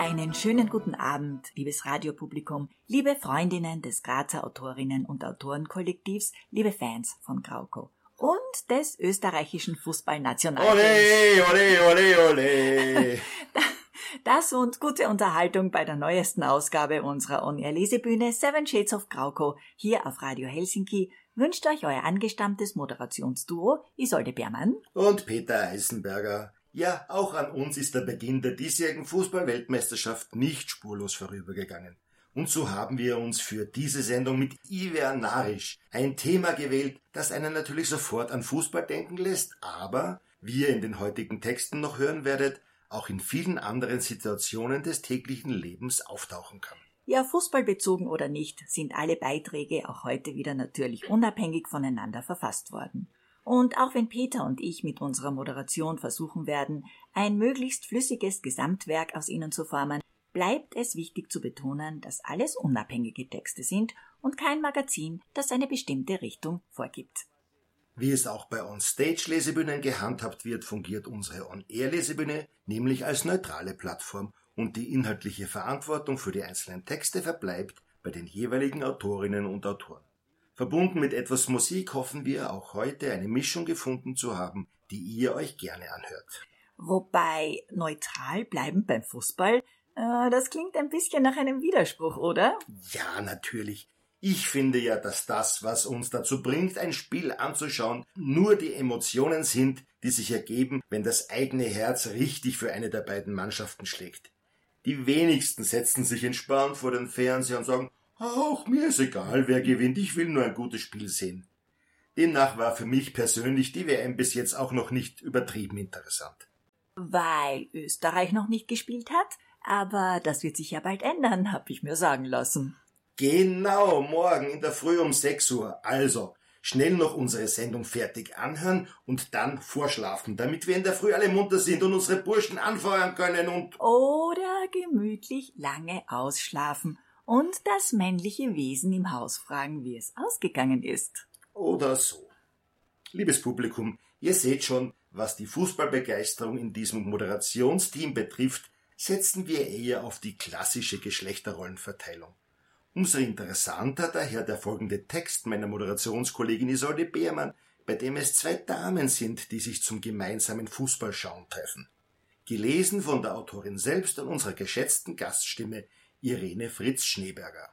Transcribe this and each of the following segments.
Einen schönen guten Abend, liebes Radiopublikum, liebe Freundinnen des Grazer Autorinnen- und Autorenkollektivs, liebe Fans von Krauko und des österreichischen Fußballnationalteams. Ole, ole, ole, ole. Das und gute Unterhaltung bei der neuesten Ausgabe unserer On-Air-Lesebühne Seven Shades of Krauko hier auf Radio Helsinki wünscht euch euer angestammtes Moderationsduo Isolde Beermann Und Peter Eisenberger. Ja, auch an uns ist der Beginn der diesjährigen Fußball-Weltmeisterschaft nicht spurlos vorübergegangen. Und so haben wir uns für diese Sendung mit Iver Narisch ein Thema gewählt, das einen natürlich sofort an Fußball denken lässt, aber, wie ihr in den heutigen Texten noch hören werdet, auch in vielen anderen Situationen des täglichen Lebens auftauchen kann. Ja, fußballbezogen oder nicht, sind alle Beiträge auch heute wieder natürlich unabhängig voneinander verfasst worden. Und auch wenn Peter und ich mit unserer Moderation versuchen werden, ein möglichst flüssiges Gesamtwerk aus ihnen zu formen, bleibt es wichtig zu betonen, dass alles unabhängige Texte sind und kein Magazin, das eine bestimmte Richtung vorgibt. Wie es auch bei On-Stage-Lesebühnen gehandhabt wird, fungiert unsere On-Air-Lesebühne nämlich als neutrale Plattform und die inhaltliche Verantwortung für die einzelnen Texte verbleibt bei den jeweiligen Autorinnen und Autoren. Verbunden mit etwas Musik hoffen wir auch heute eine Mischung gefunden zu haben, die ihr euch gerne anhört. Wobei neutral bleiben beim Fußball, das klingt ein bisschen nach einem Widerspruch, oder? Ja, natürlich. Ich finde ja, dass das, was uns dazu bringt, ein Spiel anzuschauen, nur die Emotionen sind, die sich ergeben, wenn das eigene Herz richtig für eine der beiden Mannschaften schlägt. Die wenigsten setzen sich entspannt vor den Fernseher und sagen, auch mir ist egal, wer gewinnt, ich will nur ein gutes Spiel sehen. Demnach war für mich persönlich die WM bis jetzt auch noch nicht übertrieben interessant. Weil Österreich noch nicht gespielt hat, aber das wird sich ja bald ändern, habe ich mir sagen lassen. Genau, morgen in der Früh um 6 Uhr. Also, schnell noch unsere Sendung fertig anhören und dann vorschlafen, damit wir in der Früh alle munter sind und unsere Burschen anfeuern können und... Oder gemütlich lange ausschlafen und das männliche Wesen im Haus fragen, wie es ausgegangen ist. Oder so. Liebes Publikum, ihr seht schon, was die Fußballbegeisterung in diesem Moderationsteam betrifft, setzen wir eher auf die klassische Geschlechterrollenverteilung. Umso interessanter daher der folgende Text meiner Moderationskollegin Isolde Beermann, bei dem es 2 Damen sind, die sich zum gemeinsamen Fußballschauen treffen. Gelesen von der Autorin selbst und unserer geschätzten Gaststimme Irene Fritz-Schneeberger.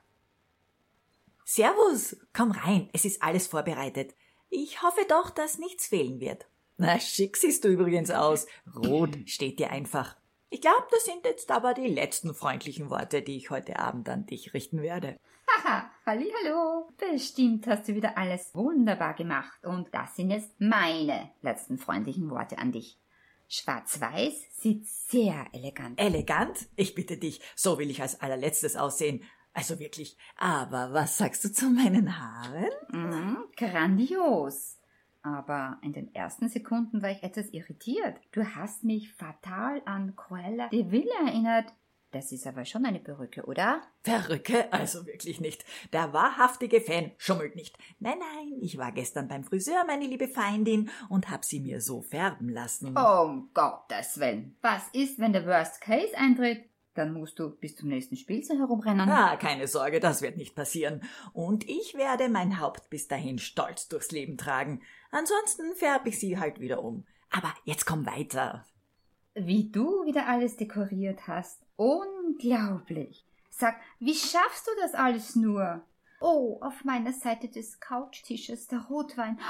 Servus, komm rein, es ist alles vorbereitet. Ich hoffe doch, dass nichts fehlen wird. Na, schick siehst du übrigens aus. Rot steht dir einfach. Ich glaube, das sind jetzt aber die letzten freundlichen Worte, die ich heute Abend an dich richten werde. Haha, hallihallo. Bestimmt hast du wieder alles wunderbar gemacht und das sind jetzt meine letzten freundlichen Worte an dich. Schwarz-Weiß sieht sehr elegant. Elegant? Ich bitte dich, so will ich als allerletztes aussehen. Also wirklich. Aber was sagst du zu meinen Haaren? Grandios. Aber in den ersten Sekunden war ich etwas irritiert. Du hast mich fatal an Cruella de Vil erinnert. Das ist aber schon eine Perücke, oder? Perücke? Also wirklich nicht. Der wahrhaftige Fan schummelt nicht. Nein, ich war gestern beim Friseur, meine liebe Feindin, und hab sie mir so färben lassen. Um Gottes Willen. Was ist, wenn der Worst Case eintritt? Dann musst du bis zum nächsten Spiel so herumrennen. Keine Sorge, das wird nicht passieren. Und ich werde mein Haupt bis dahin stolz durchs Leben tragen. Ansonsten färbe ich sie halt wieder um. Aber jetzt komm weiter. Wie du wieder alles dekoriert hast. Unglaublich. Sag, wie schaffst du das alles nur? Oh, auf meiner Seite des Couchtisches der Rotwein.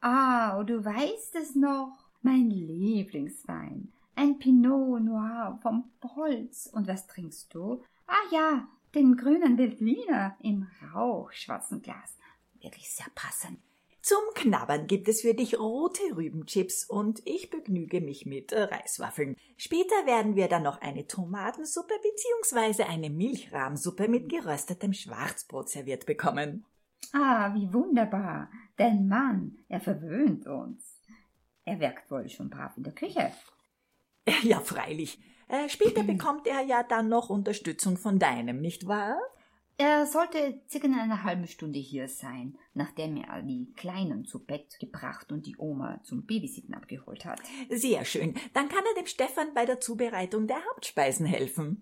Du weißt es noch. Mein Lieblingswein. Ein Pinot Noir vom Holz. Und was trinkst du? Ja, den grünen Veltliner im rauchschwarzen Glas. Wirklich sehr passend. Zum Knabbern gibt es für dich rote Rübenchips und ich begnüge mich mit Reiswaffeln. Später werden wir dann noch eine Tomatensuppe bzw. eine Milchrahmsuppe mit geröstetem Schwarzbrot serviert bekommen. Wie wunderbar. Dein Mann, er verwöhnt uns. Er wirkt wohl schon brav in der Küche. Ja, freilich. Später bekommt er ja dann noch Unterstützung von deinem, nicht wahr? Er sollte circa in einer halben Stunde hier sein, nachdem er die Kleinen zu Bett gebracht und die Oma zum Babysitten abgeholt hat. Sehr schön. Dann kann er dem Stefan bei der Zubereitung der Hauptspeisen helfen.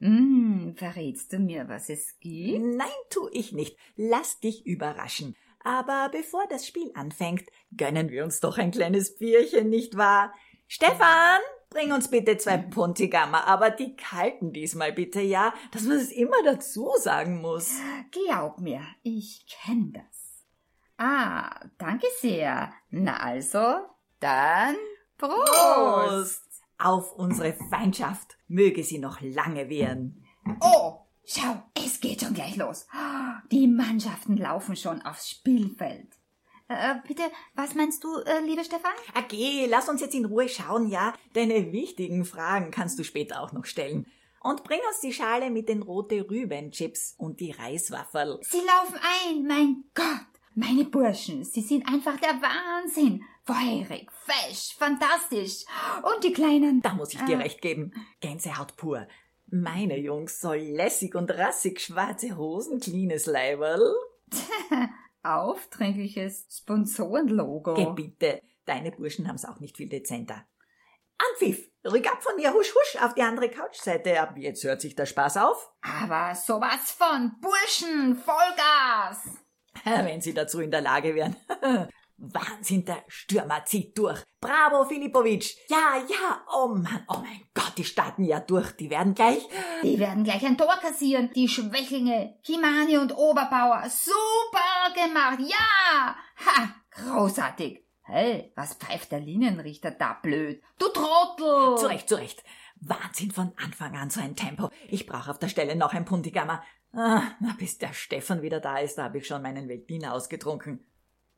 Verrätst du mir, was es gibt? Nein, tu ich nicht. Lass dich überraschen. Aber bevor das Spiel anfängt, gönnen wir uns doch ein kleines Bierchen, nicht wahr? Stefan, bring uns bitte 2 Puntigammer, aber die kalten diesmal bitte, ja, dass man es immer dazu sagen muss. Glaub mir, ich kenn das. Danke sehr. Na also, dann Prost! Auf unsere Feindschaft, möge sie noch lange währen. Oh, schau, es geht schon gleich los. Die Mannschaften laufen schon aufs Spielfeld. Bitte, was meinst du, lieber Stefan? Geh, lass uns jetzt in Ruhe schauen, ja? Deine wichtigen Fragen kannst du später auch noch stellen. Und bring uns die Schale mit den rote Rübenchips und die Reiswafferl. Sie laufen ein, mein Gott. Meine Burschen, sie sind einfach der Wahnsinn. Feurig, fesch, fantastisch. Und die Kleinen... Da muss ich dir recht geben. Gänsehaut pur. Meine Jungs, so lässig und rassig schwarze Hosen, cleanes Leiberl. Aufdringliches Sponsorenlogo. Gebitte, deine Burschen haben's auch nicht viel dezenter. Anpfiff, rück ab von mir, husch, husch, auf die andere Couchseite. Ab jetzt hört sich der Spaß auf. Aber sowas von Burschen, Vollgas. Wenn sie dazu in der Lage wären. Wahnsinn, der Stürmer zieht durch. Bravo, Filipovic. Ja, oh mein Gott, die starten ja durch. Die werden gleich ein Tor kassieren. Die Schwächlinge, Kimani und Oberbauer. Super gemacht, ja. Großartig. Hey, was pfeift der Linienrichter da blöd? Du Trottel. Zurecht. Wahnsinn von Anfang an so ein Tempo. Ich brauche auf der Stelle noch ein Puntigammer. Bis der Stefan wieder da ist, da habe ich schon meinen Veltliner ausgetrunken.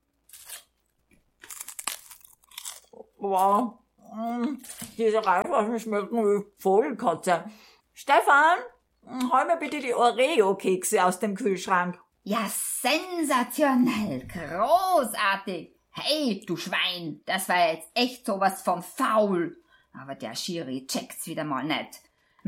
Wow, diese Reiswaffen schmecken wie Vogelkotze. Stefan, hol mir bitte die Oreo-Kekse aus dem Kühlschrank. Ja, sensationell, großartig. Hey, du Schwein, das war jetzt echt sowas von faul. Aber der Schiri checkt's wieder mal nicht.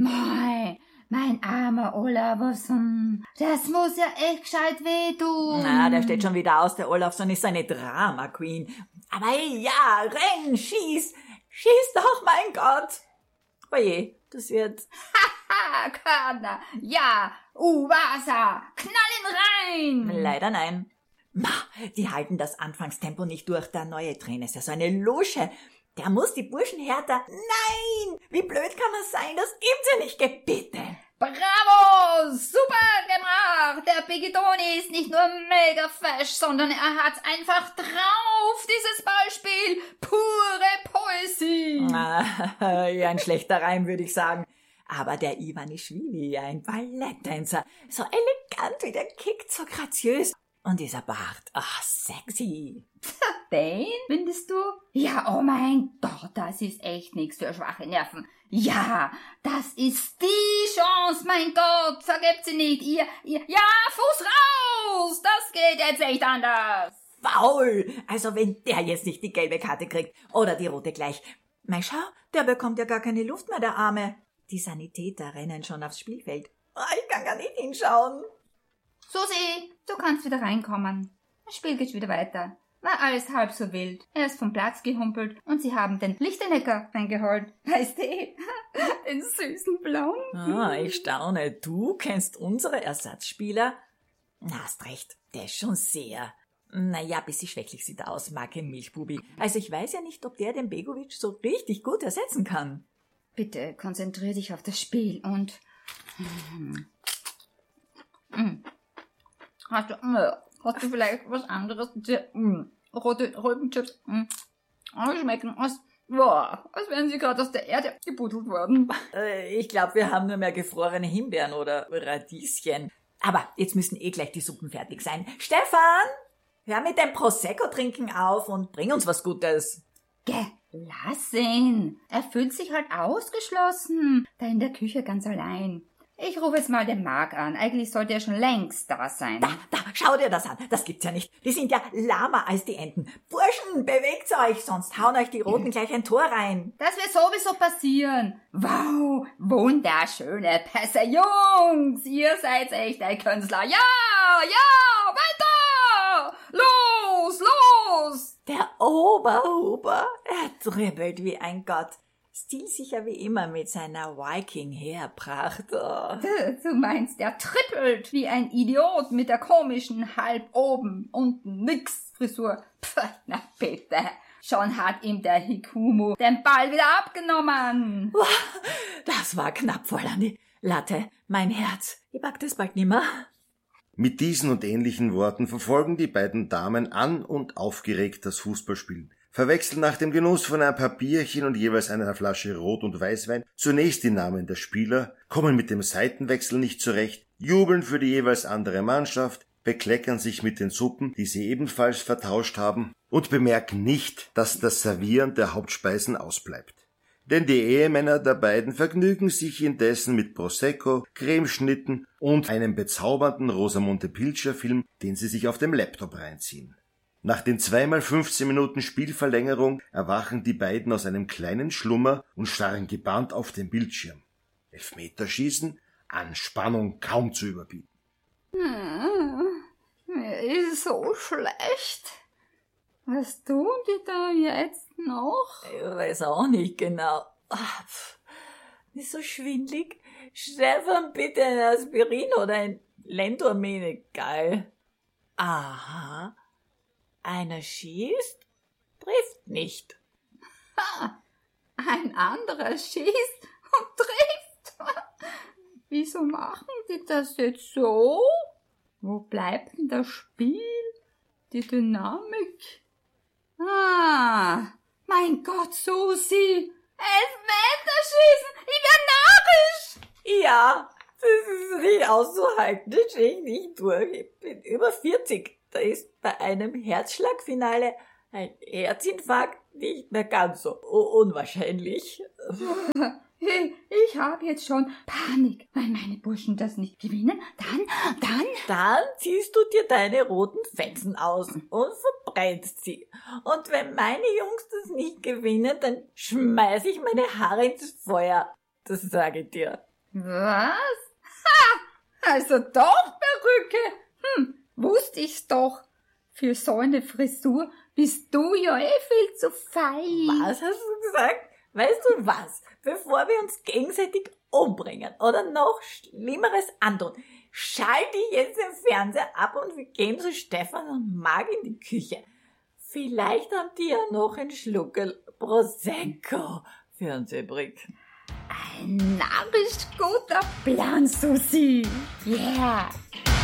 Mein armer Olafsson, das muss ja echt gescheit wehtun. Na, der steht schon wieder aus, der Olafsson ist eine Drama-Queen. Aber hey, ja, renn, schieß doch, mein Gott. Oje, das wird... Haha, Körner, ja, Wasser, knall ihn rein. Leider nein. Die halten das Anfangstempo nicht durch, der neue Trainer ist ja so eine Lusche. Der muss die Burschen härter... Nein, wie blöd kann man sein, das gibt's ja nicht, Gebitte. Bravo, super gemacht. Der Bigidoni ist nicht nur mega fesch, sondern er hat's einfach drauf, dieses Beispiel. Pure Poesie. Ja, ein schlechter Reim, würde ich sagen. Aber der Ivanischvili, ein Balletttänzer, so elegant wie der kickt, so graziös. Und dieser Bart, sexy. Den findest du? Ja, oh mein Gott, das ist echt nichts für schwache Nerven. Ja, das ist die Chance, mein Gott, vergebt sie nicht, ihr, ja, Fuß raus, das geht jetzt echt anders. Faul, also wenn der jetzt nicht die gelbe Karte kriegt oder die rote gleich. Mein Schau, der bekommt ja gar keine Luft mehr, der Arme. Die Sanitäter rennen schon aufs Spielfeld. Ich kann gar nicht hinschauen. Susi, du kannst wieder reinkommen. Das Spiel geht wieder weiter. War alles halb so wild. Er ist vom Platz gehumpelt und sie haben den Lichtenecker reingeholt. Weißt du, den süßen Blauen. Ich staune. Du kennst unsere Ersatzspieler? Na, hast recht. Der ist schon sehr... Naja, bisschen schwächlich sieht er aus, Marke Milchbubi. Also ich weiß ja nicht, ob der den Begovic so richtig gut ersetzen kann. Bitte konzentrier dich auf das Spiel und... Hast du vielleicht was anderes? Rote Rübenchips. Schmecken, als wären sie gerade aus der Erde gebuddelt worden. Ich glaube, wir haben nur mehr gefrorene Himbeeren oder Radieschen. Aber jetzt müssen gleich die Suppen fertig sein. Stefan, hör mit dem Prosecco-Trinken auf und bring uns was Gutes. Lass ihn. Er fühlt sich halt ausgeschlossen. Da in der Küche ganz allein. Ich rufe jetzt mal den Marc an. Eigentlich sollte er schon längst da sein. Da, schau dir das an. Das gibt's ja nicht. Die sind ja lahmer als die Enten. Burschen, bewegt euch, sonst hauen euch die Roten gleich ein Tor rein. Das wird sowieso passieren. Wow, wunderschöne Pässe. Jungs, ihr seid echt ein Künstler. Ja, weiter. Los. Der Oberhuber, er dribbelt wie ein Gott. stilsicher wie immer mit seiner Viking-Heerpracht. Oh. Du meinst, der trippelt wie ein Idiot mit der komischen halb oben, unten nix Frisur. Pff, na bitte. Schon hat ihm der Hikumu den Ball wieder abgenommen. Das war knapp voll an die Latte. Mein Herz. Ich pack das bald nimmer. Mit diesen und ähnlichen Worten verfolgen die beiden Damen an und aufgeregt das Fußballspielen, verwechseln nach dem Genuss von ein paar Bierchen und jeweils einer Flasche Rot- und Weißwein zunächst die Namen der Spieler, kommen mit dem Seitenwechsel nicht zurecht, jubeln für die jeweils andere Mannschaft, bekleckern sich mit den Suppen, die sie ebenfalls vertauscht haben, und bemerken nicht, dass das Servieren der Hauptspeisen ausbleibt. Denn die Ehemänner der beiden vergnügen sich indessen mit Prosecco, Cremeschnitten und einem bezaubernden Rosamunde Pilcher-Film, den sie sich auf dem Laptop reinziehen. Nach den 2x 15 Minuten Spielverlängerung erwachen die beiden aus einem kleinen Schlummer und starren gebannt auf den Bildschirm. Elfmeterschießen, an Spannung kaum zu überbieten. Mir ist so schlecht. Was tun die da jetzt noch? Ich weiß auch nicht genau. Ist so schwindlig. Stefan, bitte ein Aspirin oder ein Lentormine. Geil. Aha. Einer schießt, trifft nicht. Ein anderer schießt und trifft. Wieso machen die das jetzt so? Wo bleibt denn das Spiel? Die Dynamik? Mein Gott, Susi! Elfmeterschießen! Ich wär narrisch! Ja, das ist nicht auszuhalten. Das stehe ich nicht durch. Ich bin über 40. Da ist bei einem Herzschlagfinale ein Herzinfarkt nicht mehr ganz so unwahrscheinlich. Ich habe jetzt schon Panik, weil meine Burschen das nicht gewinnen. Dann ziehst du dir deine roten Fetzen aus und verbrennst sie. Und wenn meine Jungs das nicht gewinnen, dann schmeiß ich meine Haare ins Feuer. Das sage ich dir. Was? Also doch Perücke. Wusste ich's doch. Für so eine Frisur bist du ja viel zu fein. Was hast du gesagt? Weißt du was? Bevor wir uns gegenseitig umbringen oder noch Schlimmeres antun, schalte ich jetzt den Fernseher ab und wir gehen zu Stefan und Marc in die Küche. Vielleicht haben die ja noch einen Schluckerl Prosecco für uns übrig. Ein narrisch guter Plan, Susi. Yeah.